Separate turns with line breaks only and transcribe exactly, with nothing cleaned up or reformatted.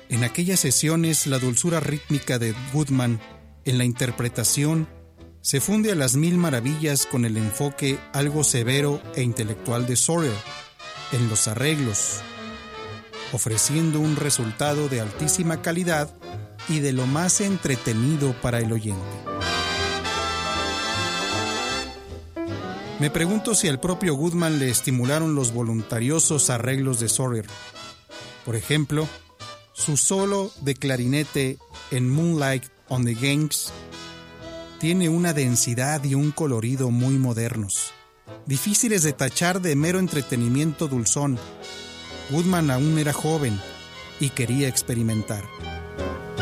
En aquellas sesiones, la dulzura rítmica de Woodman en la interpretación se funde a las mil maravillas con el enfoque algo severo e intelectual de Sawyer en los arreglos, ofreciendo un resultado de altísima calidad y de lo más entretenido para el oyente. Me pregunto si al propio Woodman le estimularon los voluntariosos arreglos de Sawyer. Por ejemplo, su solo de clarinete en Moonlight on the Ganges tiene una densidad y un colorido muy modernos, difíciles de tachar de mero entretenimiento dulzón. Woodman aún era joven y quería experimentar.